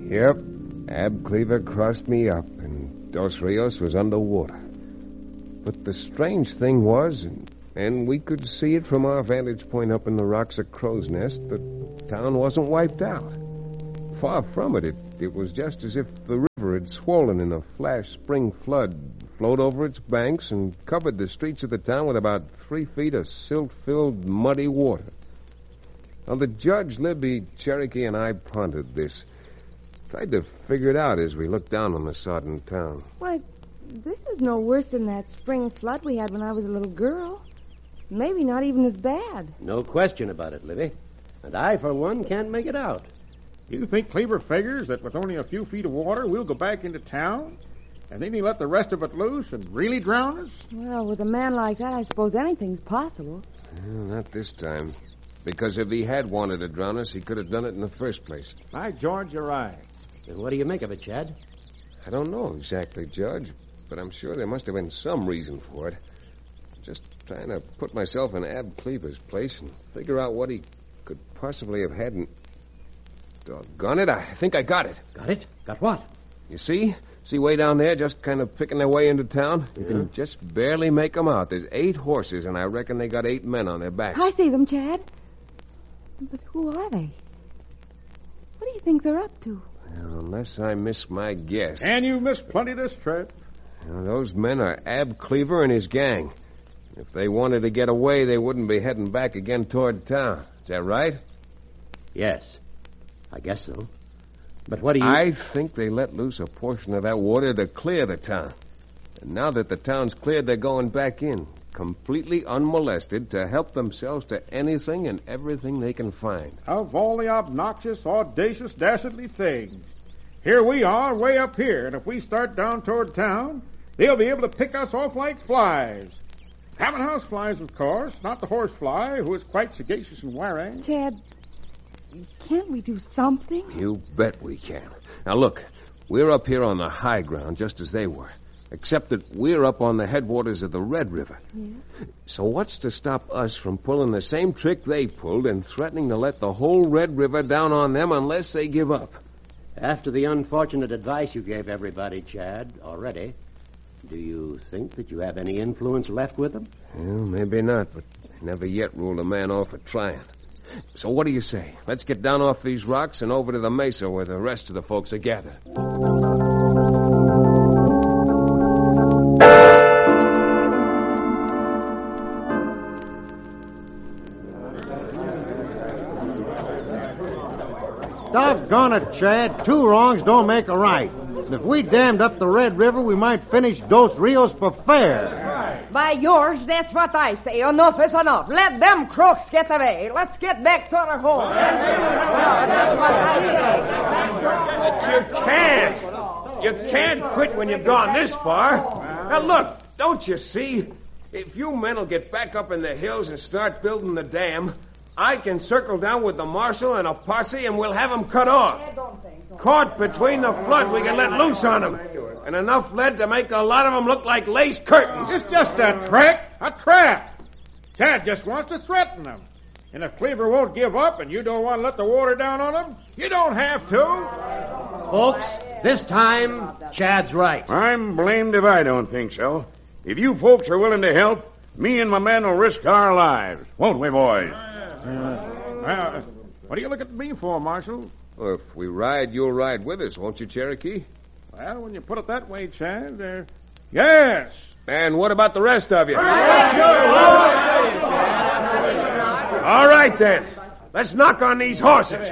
Yep. Ab Cleaver crossed me up, and Dos Rios was underwater. But the strange thing was, and we could see it from our vantage point up in the rocks of Crow's Nest, the town wasn't wiped out. Far from it. It was just as if the river had swollen in a flash spring flood, flowed over its banks, and covered the streets of the town with about 3 feet of silt-filled, muddy water. Now, the judge, Libby, Cherokee, and I pondered this. Tried to figure it out as we looked down on the sodden town. Why, this is no worse than that spring flood we had when I was a little girl. Maybe not even as bad. No question about it, Libby. And I, for one, can't make it out. You think Cleaver figures that with only a few feet of water, we'll go back into town? And then he let the rest of it loose and really drown us? Well, with a man like that, I suppose anything's possible. Well, not this time. Because if he had wanted to drown us, he could have done it in the first place. By George, you're right. And what do you make of it, Chad? I don't know exactly, Judge, but I'm sure there must have been some reason for it. Just trying to put myself in Ab Cleaver's place and figure out what he could possibly have had in... Doggone it, I think I got it. Got it? Got what? You see? See way down there, just kind of picking their way into town? You can just barely make them out. There's 8 horses, and I reckon they got 8 men on their backs. I see them, Chad. But who are they? What do you think they're up to? Well, unless I miss my guess. And you missed plenty this trip. Well, those men are Ab Cleaver and his gang. If they wanted to get away, they wouldn't be heading back again toward town. Is that right? Yes. I guess so. But what do you... I think they let loose a portion of that water to clear the town. And now that the town's cleared, they're going back in, completely unmolested, to help themselves to anything and everything they can find. Of all the obnoxious, audacious, dastardly things. Here we are, way up here, and if we start down toward town, they'll be able to pick us off like flies. Cabin house flies, of course, not the horse fly, who is quite sagacious and wary. Chad, can't we do something? You bet we can. Now, look, we're up here on the high ground just as they were, except that we're up on the headwaters of the Red River. Yes. So what's to stop us from pulling the same trick they pulled and threatening to let the whole Red River down on them unless they give up? After the unfortunate advice you gave everybody, Chad, already, do you think that you have any influence left with them? Well, maybe not, but I never yet ruled a man off for trying. So what do you say? Let's get down off these rocks and over to the mesa where the rest of the folks are gathered. Doggone it, Chad. 2 wrongs don't make a right. If we dammed up the Red River, we might finish Dos Rios for fair. By yours, that's what I say. Enough is enough. Let them crooks get away. Let's get back to our home. That's what I say. But you can't quit when you've gone this far. Now, look, don't you see? If you men will get back up in the hills and start building the dam, I can circle down with the marshal and a posse, and we'll have them cut off. Caught between the flood, we can let loose on them. And enough lead to make a lot of them look like lace curtains. It's just a trick, a trap. Chad just wants to threaten them. And if Cleaver won't give up and you don't want to let the water down on him, you don't have to. Folks, this time, Chad's right. I'm blamed if I don't think so. If you folks are willing to help, me and my men will risk our lives. Won't we, boys? What do you look at me for, Marshal? Well, if we ride, you'll ride with us, won't you, Cherokee? Well, when you put it that way, Chad, yes. And what about the rest of you? All right, then. Let's knock on these horses.